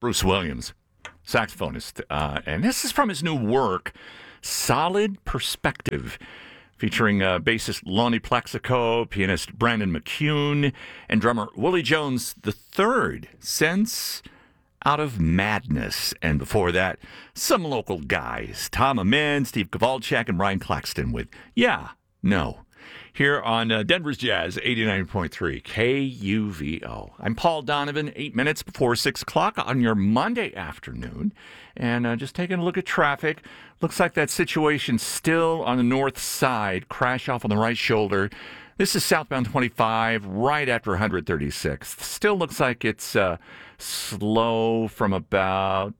Bruce Williams, saxophonist. And this is from his new work, Solid Perspective, featuring bassist Lonnie Plaxico, pianist Brandon McCune, and drummer Willie Jones III. Sense Out of Madness. And before that, some local guys, Tom Amen, Steve Kowalczyk, and Brian Claxton with Yeah, No. Here on Denver's Jazz, 89.3 KUVO. I'm Paul Donovan, 8 minutes before 6 o'clock on your Monday afternoon. And just taking a look at traffic. Looks like that situation's still on the north side. Crash off on the right shoulder. This is southbound 25, right after 136th. Still looks like it's slow from about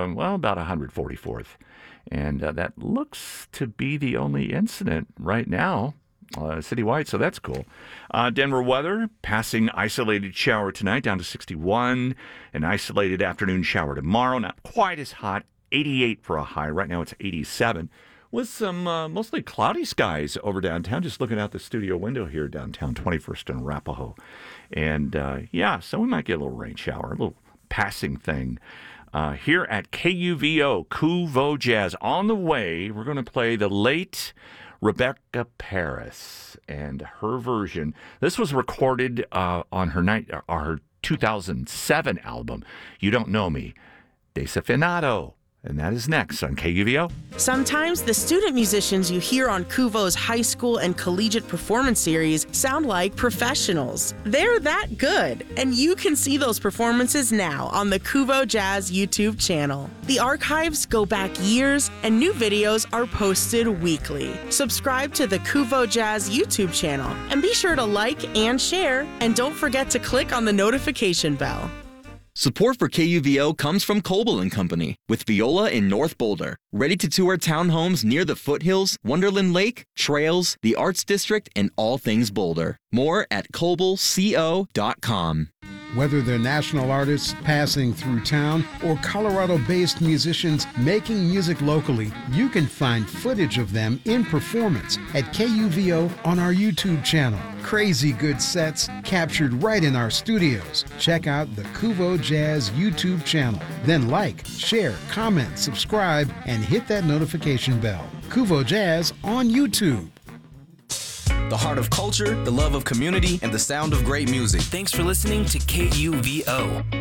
144th. And that looks to be the only incident right now. Citywide, so that's cool. Denver weather, passing isolated shower tonight down to 61. An isolated afternoon shower tomorrow, not quite as hot, 88 for a high. Right now it's 87. With some mostly cloudy skies over downtown. Just looking out the studio window here downtown, 21st and Arapahoe. And so we might get a little rain shower, a little passing thing. Here at KUVO Jazz. On the way, we're going to play the late Rebecca Paris and her version. This was recorded on her 2007 album, You Don't Know Me, Desafinado. And that is next on KUVO. Sometimes the student musicians you hear on KUVO's high school and collegiate performance series sound like professionals. They're that good, and you can see those performances now on the KUVO Jazz YouTube channel. The archives go back years, and new videos are posted weekly. Subscribe to the KUVO Jazz YouTube channel, and be sure to like and share, and don't forget to click on the notification bell. Support for KUVO comes from Coble & Company, with Viola in North Boulder. Ready to tour townhomes near the foothills, Wonderland Lake, trails, the Arts District, and all things Boulder. More at CobleCO.com. Whether they're national artists passing through town or Colorado-based musicians making music locally, you can find footage of them in performance at KUVO on our YouTube channel. Crazy good sets captured right in our studios. Check out the KUVO Jazz YouTube channel. Then like, share, comment, subscribe, and hit that notification bell. KUVO Jazz on YouTube. The heart of culture, the love of community, and the sound of great music. Thanks for listening to KUVO.